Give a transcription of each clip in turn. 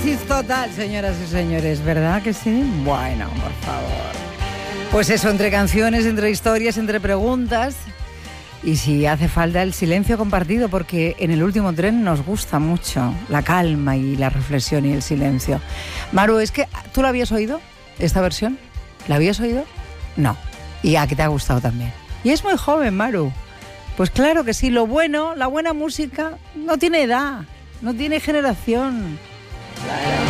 Oasis total, señoras y señores, ¿verdad que sí? Bueno, por favor. Pues eso, entre canciones, entre historias, entre preguntas. Y si hace falta el silencio compartido, porque en el último tren nos gusta mucho la calma y la reflexión y el silencio. Maru, es que ¿tú la habías oído, esta versión? ¿La habías oído? No. Y a que te ha gustado también. Y es muy joven, Maru. Pues claro que sí, lo bueno, la buena música no tiene edad, no tiene generación. Claro.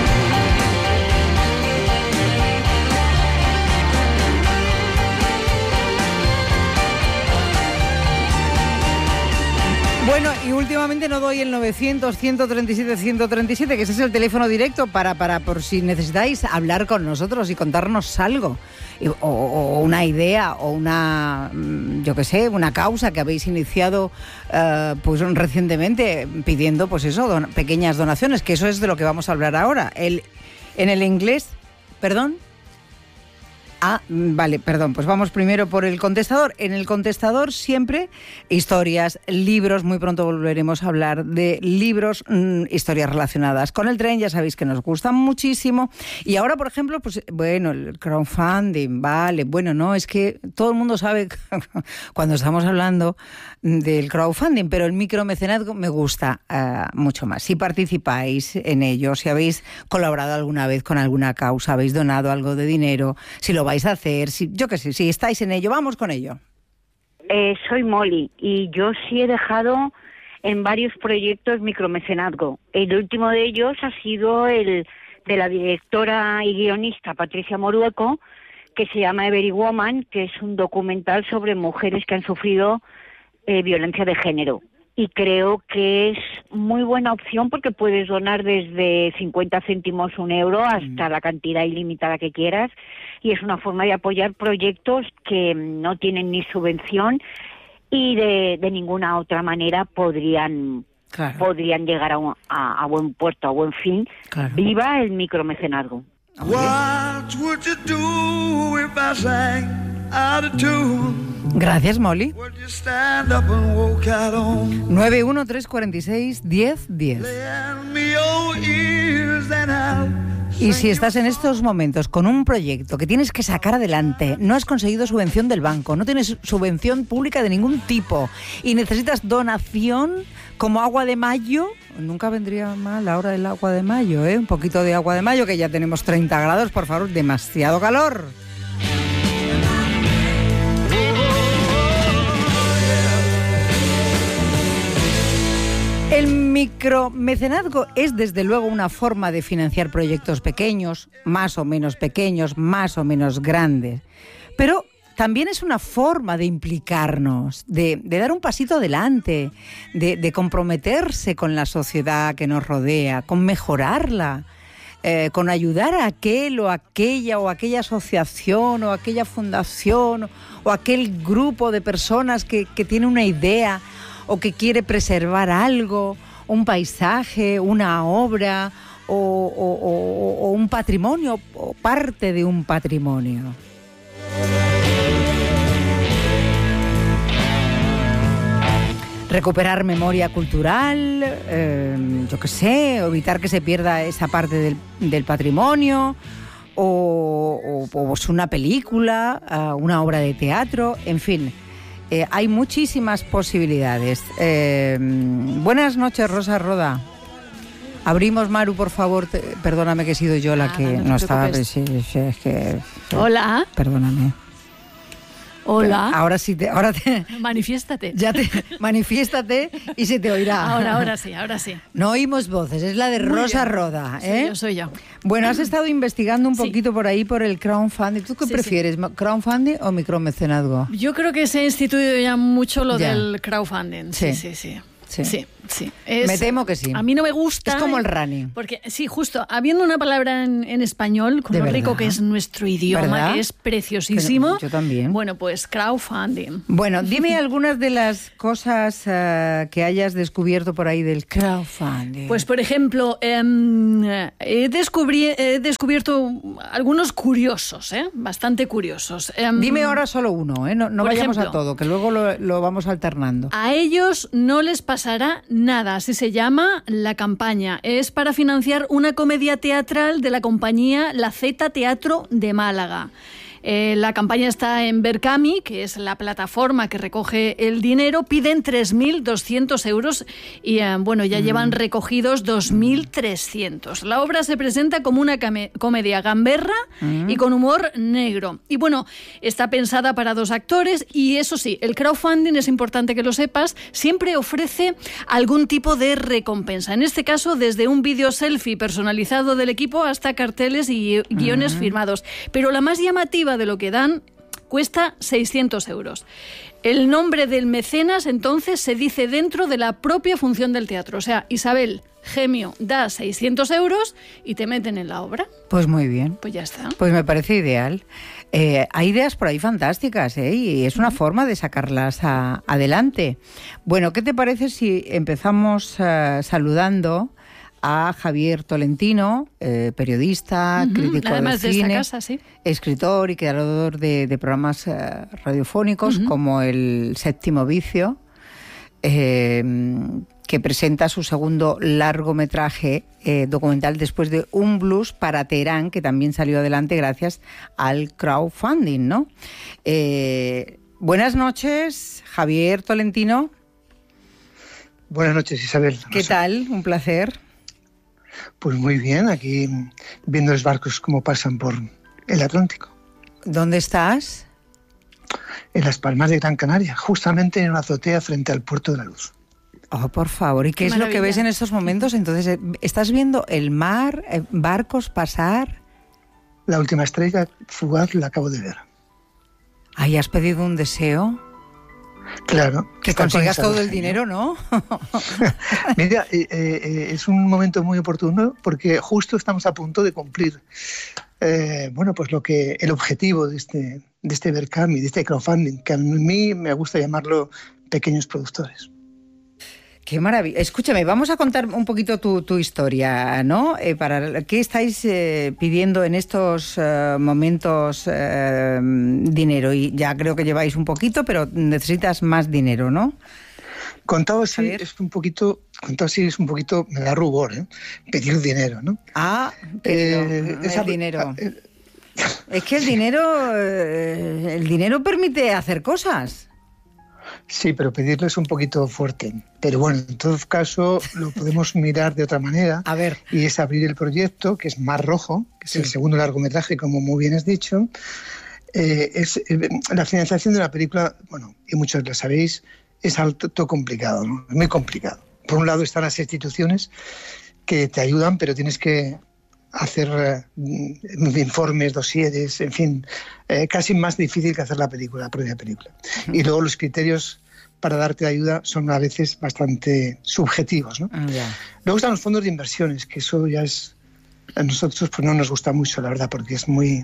Bueno, y últimamente no doy el 900-137-137, que ese es el teléfono directo para por si necesitáis hablar con nosotros y contarnos algo, o una idea, o una, yo qué sé, una causa que habéis iniciado pues recientemente, pidiendo pues eso, pequeñas donaciones, que eso es de lo que vamos a hablar ahora. En el inglés, ¿perdón? Ah, vale, perdón, pues vamos primero por el contestador. En el contestador siempre historias, libros, muy pronto volveremos a hablar de libros, historias relacionadas con el tren, ya sabéis que nos gustan muchísimo. Y ahora, por ejemplo, pues bueno, el crowdfunding, vale, bueno, no, es que todo el mundo sabe cuando estamos hablando del crowdfunding, pero el micromecenazgo me gusta mucho más. Si participáis en ello, si habéis colaborado alguna vez con alguna causa, habéis donado algo de dinero, si lo vais a hacer, yo qué sé, si estáis en ello, vamos con ello. Soy Molly y yo sí he dejado en varios proyectos micromecenazgo. El último de ellos ha sido el de la directora y guionista Patricia Morueco, que se llama Every Woman, que es un documental sobre mujeres que han sufrido violencia de género. Y creo que es muy buena opción porque puedes donar desde 50 céntimos, €1, hasta la cantidad ilimitada que quieras. Y es una forma de apoyar proyectos que no tienen ni subvención y de ninguna otra manera podrían llegar a buen puerto, a buen fin. Claro. Viva el micromecenazgo. What would you do if I sang out of tune? Gracias, Molly. 913461010. Y si estás en estos momentos con un proyecto que tienes que sacar adelante, no has conseguido subvención del banco, no tienes subvención pública de ningún tipo y necesitas donación como agua de mayo, nunca vendría mal la hora del agua de mayo, un poquito de agua de mayo, que ya tenemos 30 grados, por favor, demasiado calor. El micromecenazgo es desde luego una forma de financiar proyectos pequeños, más o menos grandes, pero también es una forma de implicarnos, de dar un pasito adelante, de comprometerse con la sociedad que nos rodea, con mejorarla, con ayudar a aquel o aquella asociación o aquella fundación o aquel grupo de personas que tiene una idea o que quiere preservar algo, un paisaje, una obra o un patrimonio o parte de un patrimonio. Recuperar memoria cultural, yo qué sé, evitar que se pierda esa parte del patrimonio, o una película, una obra de teatro, en fin. Hay muchísimas posibilidades. Buenas noches, Rosa Roda. Abrimos, Maru, por favor. Perdóname que he sido yo la que no estaba... Es que, hola. Perdóname. Hola. Ahora sí ahora manifiéstate. Manifiéstate y se te oirá. Ahora sí. No oímos voces, es la de Rosa Roda, ¿eh? Soy yo. Bueno, has estado investigando un poquito por ahí por el crowdfunding. ¿Tú qué prefieres, crowdfunding o micromecenazgo? Yo creo que se ha instituido ya mucho lo del crowdfunding. Sí. Me temo que sí. A mí no me gusta. Es como el running. Porque, sí, justo, habiendo una palabra en español, con lo rico que es nuestro idioma, ¿verdad? Que es preciosísimo. Yo también. Bueno, pues crowdfunding. Bueno, dime algunas de las cosas que hayas descubierto por ahí del crowdfunding. Pues, por ejemplo, he descubierto algunos curiosos, bastante curiosos. Dime ahora solo uno, no vayamos ejemplo, a todo, que luego lo vamos alternando. A ellos no les pasa pasará nada, así se llama la campaña. Es para financiar una comedia teatral de la compañía La Z Teatro de Málaga. La campaña está en Berkami, que es la plataforma que recoge el dinero. Piden 3.200 euros y ya llevan recogidos 2.300. La obra se presenta como una comedia gamberra y con humor negro. Y bueno, está pensada para 2 actores y eso sí, el crowdfunding, es importante que lo sepas, siempre ofrece algún tipo de recompensa. En este caso, desde un vídeo selfie personalizado del equipo hasta carteles y guiones firmados. Pero la más llamativa de lo que dan cuesta 600 euros. El nombre del mecenas, entonces, se dice dentro de la propia función del teatro. O sea, Isabel Gemio da 600 euros y te meten en la obra. Pues muy bien. Pues ya está. Pues me parece ideal. Hay ideas por ahí fantásticas, y es una forma de sacarlas adelante. Bueno, ¿qué te parece si empezamos saludando a Javier Tolentino, periodista, crítico además de cine, esta casa, sí, escritor y creador de programas radiofónicos como El Séptimo Vicio, que presenta su segundo largometraje documental después de Un blues para Teherán, que también salió adelante gracias al crowdfunding, ¿no? Buenas noches, Javier Tolentino. Buenas noches, Isabel. ¿Qué tal? Un placer. Pues muy bien, aquí viendo los barcos cómo pasan por el Atlántico. ¿Dónde estás? En Las Palmas de Gran Canaria, justamente en una azotea frente al Puerto de la Luz. Oh, por favor, ¿y qué es lo que ves en estos momentos? Entonces, ¿estás viendo el mar, barcos pasar? La última estrella fugaz la acabo de ver. ¿Ahí has pedido un deseo? Claro. Que consigas todo el dinero, ¿no? Mira, es un momento muy oportuno porque justo estamos a punto de cumplir pues el objetivo de este Berkami, de este crowdfunding, que a mí me gusta llamarlo pequeños productores. Qué maravilla. Escúchame, vamos a contar un poquito tu historia, ¿no? ¿Qué estáis pidiendo en estos momentos dinero? Y ya creo que lleváis un poquito, pero necesitas más dinero, ¿no? Contado así es un poquito, me da rubor, pedir dinero, ¿no? El dinero. Es que el dinero permite hacer cosas. Sí, pero pedirlo es un poquito fuerte. Pero bueno, en todo caso lo podemos mirar de otra manera. A ver. Y es abrir el proyecto, que es Mar Rojo, que es el segundo largometraje, como muy bien has dicho. La financiación de la película, y muchos lo sabéis, es algo complicado, ¿no? Es muy complicado. Por un lado están las instituciones que te ayudan, pero tienes que hacer informes, dosieres, en fin, casi más difícil que hacer la propia película. Y luego los criterios para darte ayuda son a veces bastante subjetivos, ¿no? Luego están los fondos de inversiones, que eso ya es, a nosotros pues no nos gusta mucho, la verdad, porque es muy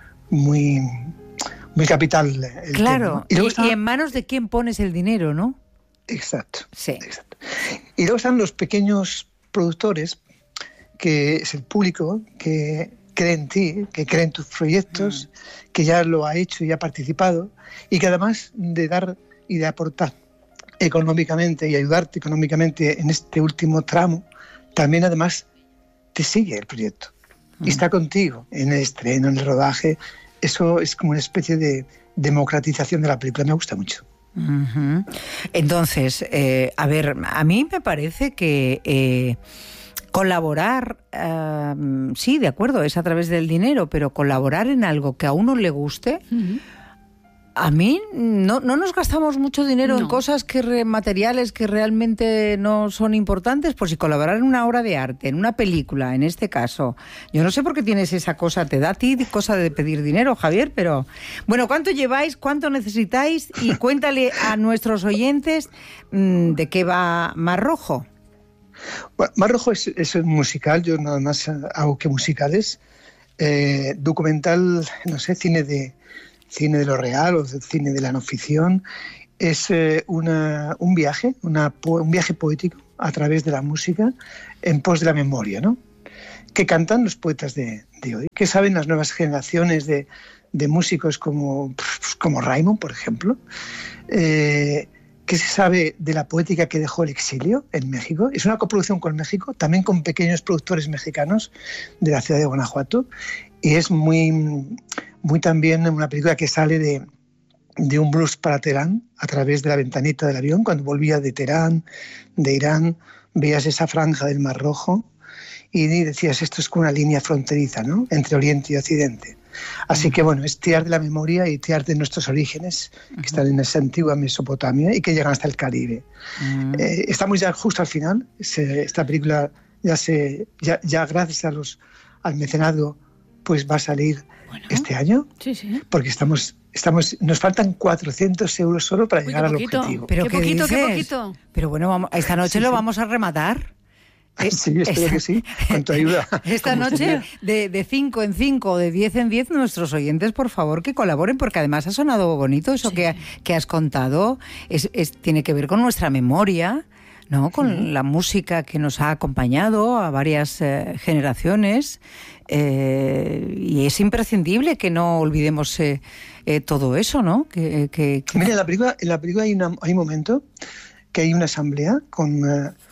capital el claro, tema, ¿no? Y en manos de quién pones el dinero, ¿no? Exacto. Sí. Exacto. Y luego están los pequeños productores, que es el público que cree en ti, que cree en tus proyectos, que ya lo ha hecho y ha participado, y que además de dar y de aportar económicamente y ayudarte económicamente en este último tramo, también además te sigue el proyecto y está contigo en el estreno, en el rodaje. Eso es como una especie de democratización de la película. Me gusta mucho. Entonces, a mí me parece que colaborar, sí, de acuerdo, es a través del dinero, pero colaborar en algo que a uno le guste, a mí no nos gastamos mucho dinero en cosas materiales que realmente no son importantes. Pues si colaborar en una obra de arte, en una película, en este caso, yo no sé por qué tienes esa cosa, te da a ti cosa de pedir dinero, Javier, pero bueno, ¿cuánto lleváis? ¿Cuánto necesitáis? Y cuéntale a nuestros oyentes de qué va Mar Rojo. Bueno, Mar Rojo es un musical, yo nada más hago que musicales, documental, no sé, cine de lo real o cine de la no ficción. Es un viaje poético a través de la música en pos de la memoria, ¿no? Que cantan los poetas de hoy, que saben las nuevas generaciones de músicos como Raymond, por ejemplo, que ¿Qué se sabe de la poética que dejó el exilio en México? Es una coproducción con México, también con pequeños productores mexicanos de la ciudad de Guanajuato, y es muy también una película que sale de un blues para Teherán a través de la ventanita del avión. Cuando volvía de Teherán, de Irán, veías esa franja del Mar Rojo y decías, esto es como una línea fronteriza, ¿no?, entre Oriente y Occidente. Así que bueno, es tirar de la memoria y tirar de nuestros orígenes, que están en esa antigua Mesopotamia y que llegan hasta el Caribe. Estamos ya justo al final. Esta película ya gracias al mecenado, pues va a salir este año. Sí. Porque nos faltan 400 euros solo para llegar al objetivo. Pero qué poquito. Pero bueno, esta noche lo vamos a rematar. Sí, espero que sí, con tu ayuda. Esta noche, de 5 en 5 o de 10 en 10, nuestros oyentes, por favor, que colaboren, porque además ha sonado bonito eso que has contado. Tiene que ver con nuestra memoria, ¿no? Con la música que nos ha acompañado a varias generaciones. Y es imprescindible que no olvidemos todo eso, ¿no? Mira, en la película hay un momento que hay una asamblea con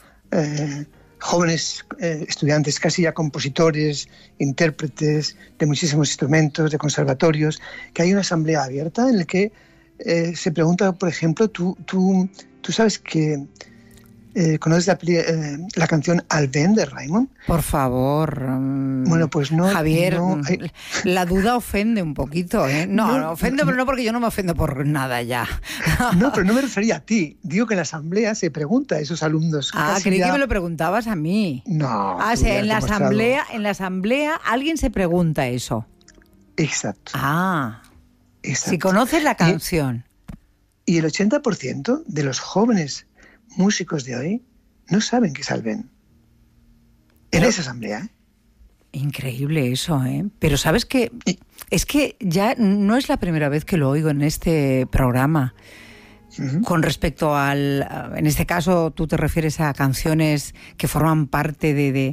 jóvenes estudiantes, casi ya compositores, intérpretes de muchísimos instrumentos, de conservatorios, que hay una asamblea abierta en la que se pregunta, por ejemplo, tú sabes que ¿conoces la canción Alben de Raymond? Por favor. Bueno, pues no. Javier, la duda ofende un poquito, ¿eh? No, ofende, pero no, porque yo no me ofendo por nada ya. No, pero no me refería a ti. Digo que en la asamblea se pregunta a esos alumnos. Creí que me lo preguntabas a mí. No. En la asamblea alguien se pregunta eso. Exacto. Exacto. Si conoces la canción. Y el 80% de los jóvenes músicos de hoy no saben que es Alben. En esa asamblea, ¿eh? Increíble eso, ¿eh? Pero sabes que es que ya no es la primera vez que lo oigo en este programa. Con respecto en este caso tú te refieres a canciones que forman parte de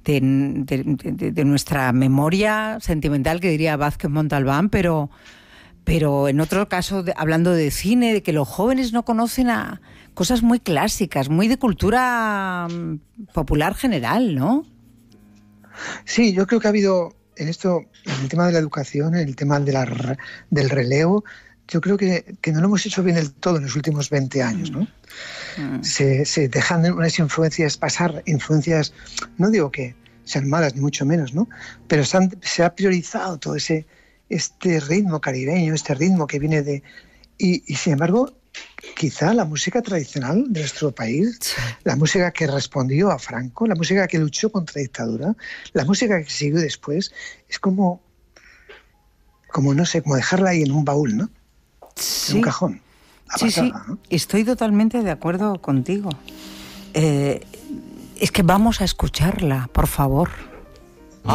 nuestra memoria sentimental, que diría Vázquez Montalbán, pero en otro caso, hablando de cine, de que los jóvenes no conocen a cosas muy clásicas, muy de cultura popular general, ¿no? Sí, yo creo que ha habido en esto, en el tema de la educación, en el tema del relevo, yo creo que no lo hemos hecho bien del todo en los últimos 20 años, ¿no? Se dejan unas influencias pasar, influencias, no digo que sean malas, ni mucho menos, ¿no? Pero se ha priorizado todo este ritmo caribeño, este ritmo que viene y sin embargo, quizá la música tradicional de nuestro país, la música que respondió a Franco, la música que luchó contra la dictadura, la música que siguió después, es como no sé, como dejarla ahí en un baúl, ¿no? En un cajón. Apartada, ¿no? Estoy totalmente de acuerdo contigo. Es que vamos a escucharla, por favor.